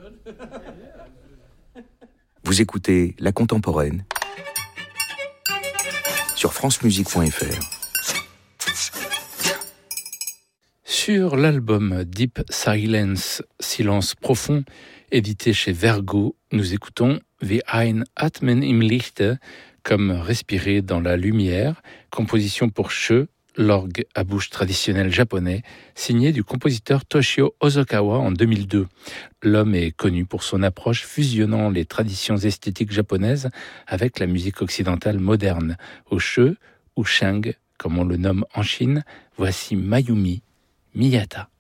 Vous écoutez La Contemporaine sur francemusique.fr. Sur l'album Deep Silence, Silence profond, édité chez Vergo, nous écoutons Wie ein Atmen im Lichte, comme respirer dans la lumière, composition pour Shö, l'orgue à bouche traditionnel japonais, signé du compositeur Toshio Hosokawa en 2002. L'homme est connu pour son approche fusionnant les traditions esthétiques japonaises avec la musique occidentale moderne. Au Shö, ou Sheng, comme on le nomme en Chine, voici Mayumi Miyata.